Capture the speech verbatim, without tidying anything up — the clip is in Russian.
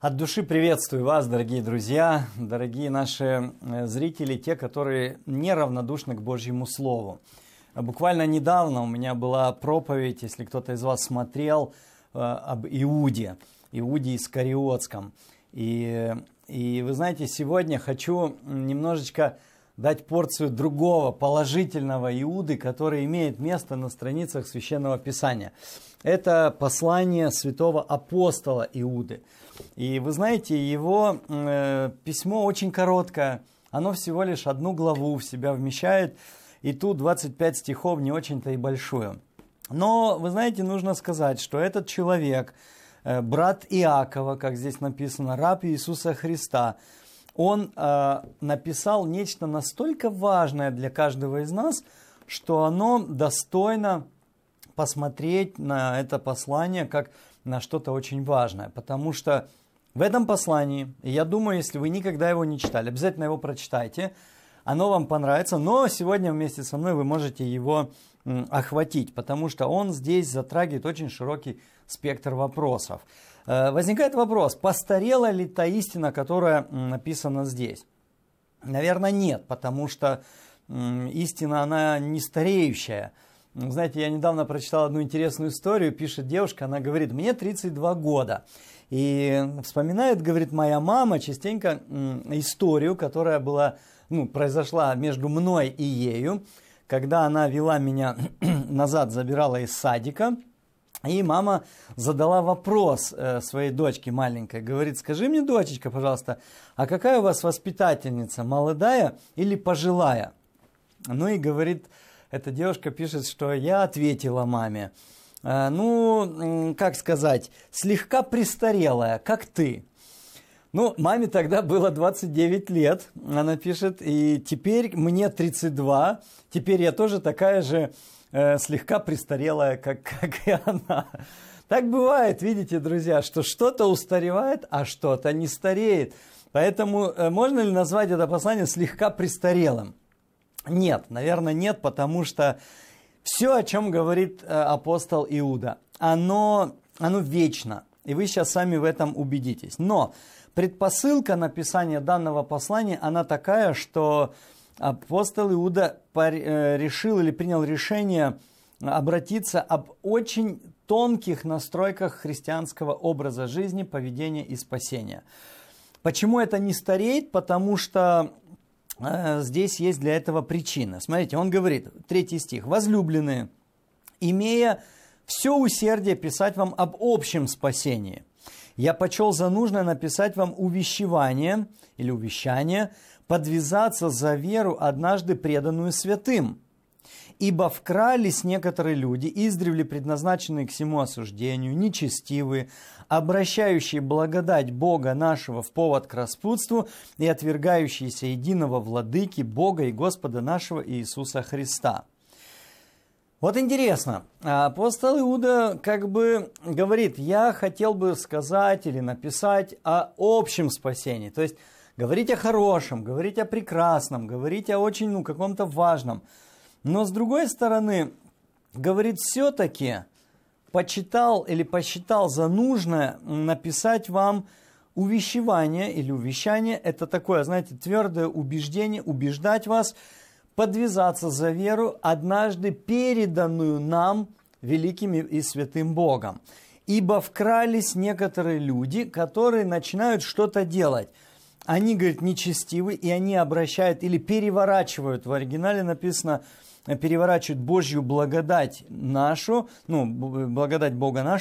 От души приветствую вас, дорогие друзья, дорогие наши зрители, те, которые неравнодушны к Божьему Слову. Буквально недавно у меня была проповедь, если кто-то из вас смотрел, об Иуде, Иуде Искариотском. И, и вы знаете, сегодня хочу немножечко дать порцию другого, положительного Иуды, который имеет место на страницах Священного Писания. Это послание святого апостола Иуды. И вы знаете, его э, письмо очень короткое, оно всего лишь одну главу в себя вмещает, и тут двадцать пять стихов, не очень-то и большую. Но, вы знаете, нужно сказать, что этот человек, э, брат Иакова, как здесь написано, раб Иисуса Христа, он э, написал нечто настолько важное для каждого из нас, что оно достойно посмотреть на это послание как на что-то очень важное. Потому что в этом послании, я думаю, если вы никогда его не читали, обязательно его прочитайте, оно вам понравится, но сегодня вместе со мной вы можете его м, охватить, потому что он здесь затрагивает очень широкий спектр вопросов. Э, возникает вопрос, постарела ли та истина, которая м, написана здесь? Наверное, нет, потому что м, истина, она не стареющая. Знаете, я недавно прочитал одну интересную историю, пишет девушка, она говорит, мне тридцать два года. И вспоминает, говорит, моя мама частенько м, историю, которая была, ну, произошла между мной и ею, когда она вела меня назад, забирала из садика. И мама задала вопрос э, своей дочке маленькой, говорит, скажи мне, дочечка, пожалуйста, а какая у вас воспитательница, молодая или пожилая? Ну и говорит, эта девушка пишет, что я ответила маме, э, ну, как сказать, слегка престарелая, как ты. Ну, маме тогда было двадцать девять лет, она пишет, и теперь мне тридцать два, теперь я тоже такая же э, слегка престарелая, как, как и она. Так бывает, видите, друзья, что что-то устаревает, а что-то не стареет. Поэтому э, можно ли назвать это послание слегка престарелым? Нет, наверное, нет, потому что все, о чем говорит э, апостол Иуда, оно, оно вечно, и вы сейчас сами в этом убедитесь. Но предпосылка написания данного послания, она такая, что апостол Иуда решил или принял решение обратиться об очень тонких настройках христианского образа жизни, поведения и спасения. Почему это не стареет? Потому что э, здесь есть для этого причина. Смотрите, он говорит, третий стих. «Возлюбленные, имея все усердие писать вам об общем спасении, я почел за нужное написать вам увещевание или увещание, подвязаться за веру, однажды преданную святым. Ибо вкрались некоторые люди, издревле предназначенные к всему осуждению, нечестивые, обращающие благодать Бога нашего в повод к распутству и отвергающиеся единого владыки Бога и Господа нашего Иисуса Христа». Вот интересно, апостол Иуда как бы говорит, я хотел бы сказать или написать о общем спасении, то есть говорить о хорошем, говорить о прекрасном, говорить о очень, ну, каком-то важном. Но с другой стороны, говорит, все-таки почитал или посчитал за нужное написать вам увещевание или увещание, это такое, знаете, твердое убеждение, убеждать вас, подвязаться за веру, однажды переданную нам великим и святым Богом. Ибо вкрались некоторые люди, которые начинают что-то делать. Они, говорит, нечестивы, и они обращают или переворачивают, в оригинале написано, переворачивают Божью благодать нашу, ну, благодать Бога нашего,